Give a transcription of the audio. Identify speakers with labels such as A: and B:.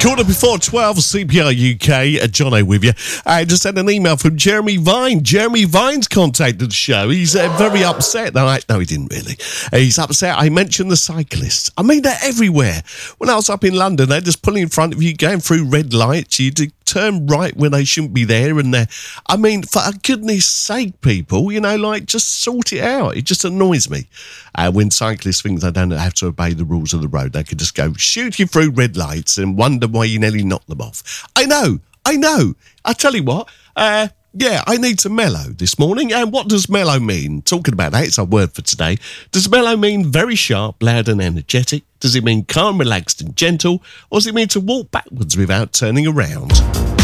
A: Quarter before 12, CPR UK, Jono with you. I just had an email from Jeremy Vine. Jeremy Vine's contacted the show. He's very upset. No, he didn't really. He's upset I mentioned the cyclists. I mean, they're everywhere. When I was up in London, they're just pulling in front of you, going through red lights. You turn right when they shouldn't be there. And I mean, for goodness sake, people, just sort it out. It just annoys me when cyclists think they don't have to obey the rules of the road. They can just go shoot you through red lights and wonder why you nearly knocked them off. I know. I tell you what, I need to mellow this morning. And what does mellow mean? Talking about that, it's our word for today. Does mellow mean very sharp, loud and energetic? Does it mean calm, relaxed and gentle? Or does it mean to walk backwards without turning around?